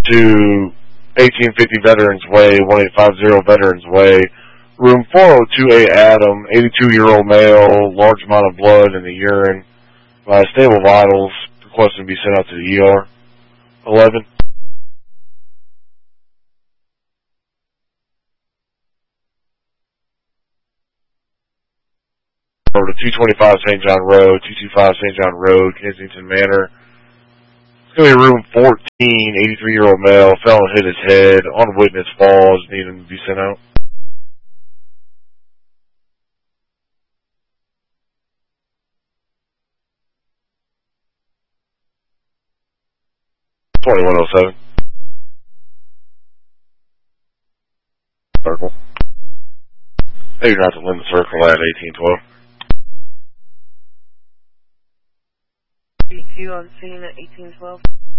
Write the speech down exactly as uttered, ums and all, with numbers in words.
to eighteen fifty Veterans Way, one eight five zero Veterans Way, room four oh two A Adam, eighty-two-year-old male, large amount of blood in the urine, by stable vitals, requesting to be sent out to the E R. eleven. Over to two twenty-five Saint John Road, two twenty-five Saint John Road, Kensington Manor. It's going to be room fourteen, eighty-three-year-old male, fell and hit his head, on witness falls, needing to be sent out. twenty-one oh seven. Circle. Maybe not to limit circle at eighteen twelve. B two on scene at eighteen twelve.